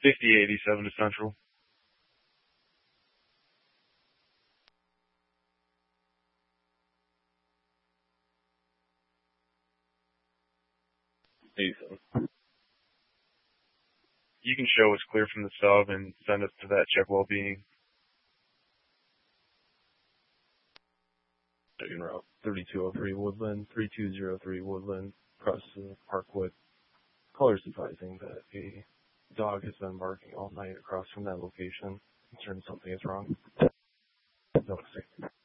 5087 to Central. Ethan. You can show it's clear from the sub and send us to that check well-being. Taking route 3203 Woodland, 3203 Woodland, crosses Parkwood. Callers advising that a dog has been barking all night across from that location. Concerned something is wrong. No mistake.